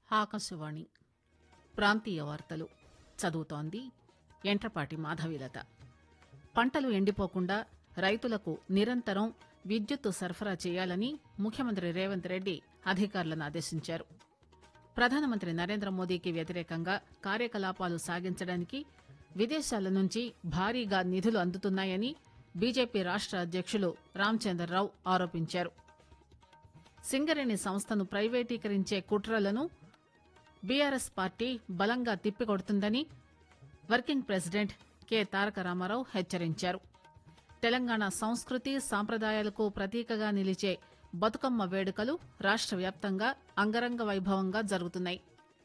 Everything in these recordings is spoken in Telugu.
ఆకాశవాణి ప్రాంతీయ వార్తలు చదువుతోంది ఎంట్రపాటి మాధవీలత. పంటలు ఎండిపోకుండా రైతులకు నిరంతరం విద్యుత్తు సరఫరా చేయాలని ముఖ్యమంత్రి రేవంత్ రెడ్డి అధికారులను ఆదేశించారు. ప్రధానమంత్రి నరేంద్ర మోదీకి వ్యతిరేకంగా కార్యకలాపాలు సాగించడానికి విదేశాల నుంచి భారీగా నిధులు అందుతున్నాయని బీజేపీ రాష్ట అధ్యకులు రామచంద్రరావు ఆరోపించారు. సింగరేణి సంస్థను ప్రైవేటీకరించే కుట్రలను బీఆర్ఎస్ పార్టీ బలంగా తిప్పికొడుతుందని వర్కింగ్ ప్రెసిడెంట్ కె తారక రామారావు హెచ్చరించారు. తెలంగాణ సంస్కృతి సంప్రదాయాలకు ప్రతీకగా నిలిచే బతుకమ్మ వేడుకలు రాష్ట వ్యాప్తంగా అంగరంగ వైభవంగా జరుగుతున్నాయి.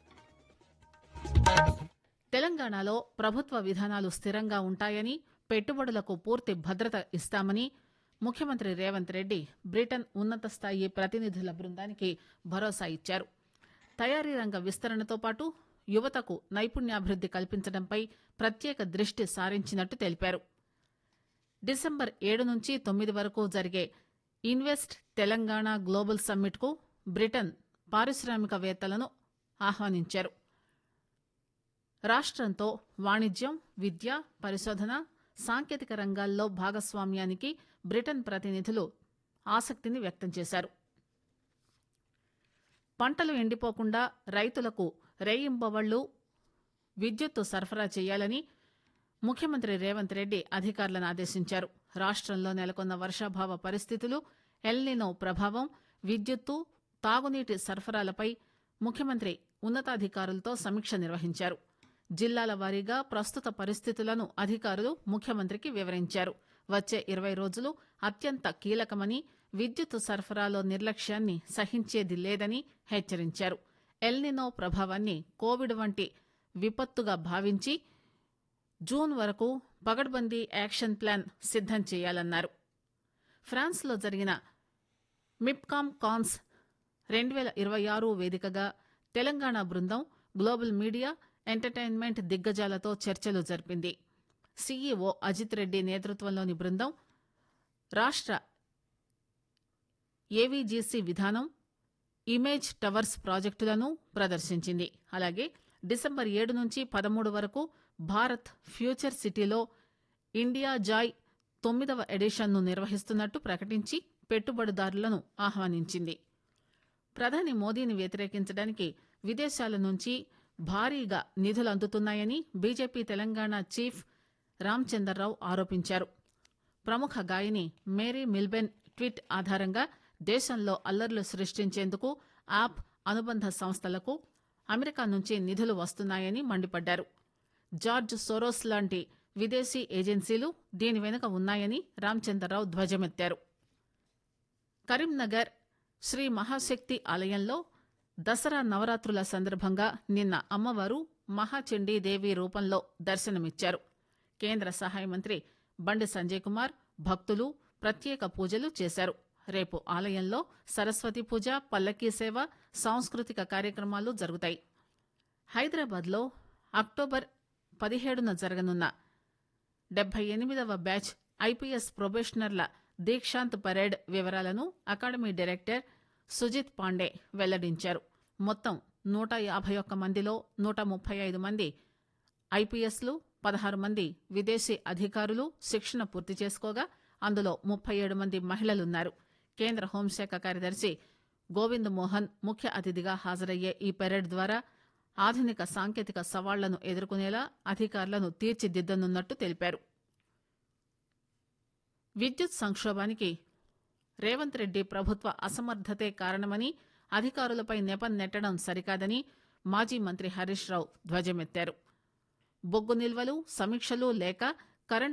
తెలంగాణలో ప్రభుత్వ విధానాలు స్థిరంగా ఉంటాయని, పెట్టుబడులకు పూర్తి భద్రత ఇస్తామని ముఖ్యమంత్రి రేవంత్ రెడ్డి బ్రిటన్ ఉన్నత స్థాయి ప్రతినిధుల బృందానికి భరోసా ఇచ్చారు. తయారీ రంగ విస్తరణతో పాటు యువతకు నైపుణ్యాభివృద్ది కల్పించడంపై ప్రత్యేక దృష్టి సారించినట్టు తెలిపారు. డిసెంబర్ 7 నుంచి 9 వరకు జరిగే ఇన్వెస్ట్ తెలంగాణ గ్లోబల్ సమ్మిట్ కు బ్రిటన్ పారిశ్రామికవేత్తలను ఆహ్వానించారు. రాష్టంతో వాణిజ్యం, విద్య, పరిశోధన, సాంకేతిక రంగాల్లో భాగస్వామ్యానికి బ్రిటన్ ప్రతినిధులు ఆసక్తిని వ్యక్తం చేశారు. పంటలు ఎండిపోకుండా రైతులకు రేయింబవళ్లు విద్యుత్తు సరఫరా చేయాలని ముఖ్యమంత్రి రేవంత్ రెడ్డి అధికారులను ఆదేశించారు. రాష్టంలో నెలకొన్న వర్షాభావ పరిస్థితులు, ఎల్నినో ప్రభావం, విద్యుత్తు, తాగునీటి సరఫరాలపై ముఖ్యమంత్రి ఉన్నతాధికారులతో సమీక్ష నిర్వహించారు. జిల్లాల వారీగా ప్రస్తుత పరిస్థితులను అధికారులు ముఖ్యమంత్రికి వివరించారు. వచ్చే 20 రోజులు అత్యంత కీలకమని, విద్యుత్తు సరఫరాలో నిర్లక్ష్యాన్ని సహించేది లేదని హెచ్చరించారు. ఎల్నినో ప్రభావాన్ని కోవిడ్ వంటి విపత్తుగా భావించి జూన్ వరకు పగడ్బందీ యాక్షన్ ప్లాన్ సిద్దం చేయాలన్నారు. ఫ్రాన్స్లో జరిగిన మిప్కామ్ కాన్స్ 2026 వేదికగా తెలంగాణ బృందం గ్లోబల్ మీడియా, ఎంటర్టైన్మెంట్ దిగ్గజాలతో చర్చలు జరిపింది. సీఈఓ అజిత్ రెడ్డి నేతృత్వంలోని బృందం రాష్ట ఏవీజీసీ విధానం, ఇమేజ్ టవర్స్ ప్రాజెక్టులను ప్రదర్శించింది. అలాగే డిసెంబర్ 7 నుంచి 13 వరకు భారత్ ఫ్యూచర్ సిటీలో ఇండియా జాయ్ 9వ ఎడిషన్ను నిర్వహిస్తున్నట్టు ప్రకటించి పెట్టుబడిదారులను ఆహ్వానించింది. ప్రధాని మోదీని వ్యతిరేకించడానికి విదేశాల నుంచి భారీగా నిధులు అందుతున్నాయని బీజేపీ తెలంగాణ చీఫ్ రామచంద్రరావు ఆరోపించారు. ప్రముఖ గాయని మేరీ మిల్బెన్ ట్వీట్ ఆధారంగా దేశంలో అల్లర్లు సృష్టించేందుకు యాప్ అనుబంధ సంస్థలకు అమెరికా నుంచి నిధులు వస్తున్నాయని మండిపడ్డారు. జార్జ్ సోరోస్ లాంటి విదేశీ ఏజెన్సీలు దీని వెనుక ఉన్నాయని రామచంద్రరావు ధ్వజమెత్తారు. కరీంనగర్ శ్రీ మహాశక్తి ఆలయంలో దసరా నవరాత్రుల సందర్భంగా నిన్న అమ్మవారు మహాచండీదేవి రూపంలో దర్శనమిచ్చారు. కేంద్ర సహాయ మంత్రి బండి సంజయ్ కుమార్, భక్తులు ప్రత్యేక పూజలు చేశారు. రేపు ఆలయంలో సరస్వతి పూజ, పల్లకీ సేవ, సాంస్కృతిక కార్యక్రమాలు జరుగుతాయి. హైదరాబాద్లో అక్టోబర్ 17న జరగనున్న 78వ బ్యాచ్ ఐపీఎస్ ప్రొబేషనర్ల దీక్షాంత్ పరేడ్ వివరాలను అకాడమీ డైరెక్టర్ సుజిత్ పాండే వెల్లడించారు. మొత్తం 151 మందిలో 135 మంది ఐపీఎస్లు, 16 మంది విదేశీ అధికారులు శిక్షణ పూర్తి చేసుకోగా అందులో 37 మంది మహిళలున్నారు. కేంద్ర హోంశాఖ కార్యదర్శి గోవింద్ మోహన్ ముఖ్య అతిథిగా హాజరయ్యే ఈ పెరేడ్ ద్వారా ఆధునిక సాంకేతిక సవాళ్లను ఎదుర్కొనేలా అధికారులను తీర్చిదిద్దనున్నట్టు తెలిపారు. విద్యుత్ సంక్షోభానికి రేవంత్ రెడ్డి ప్రభుత్వ అసమర్థతే కారణమని, అధికారులపై నెపం నెట్టడం సరికాదని మాజీ మంత్రి హరీష్ రావు ధ్వజమెత్తారు. బొగ్గు నిల్వలు, సమీక్షలు లేక కరెంటు